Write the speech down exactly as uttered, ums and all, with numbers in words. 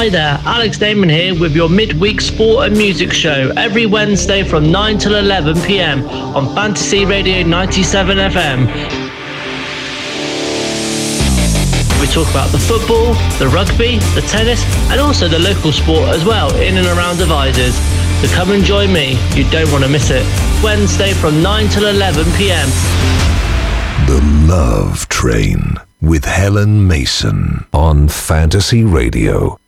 Hi there, Alex Damon here with your midweek sport and music show every Wednesday from nine till eleven p.m. on Fantasy Radio ninety-seven F M. We talk about the football, the rugby, the tennis and also the local sport as well in and around Devizes. So come and join me, you don't want to miss it. Wednesday from nine till eleven p.m. The Love Train with Helen Mason on Fantasy Radio.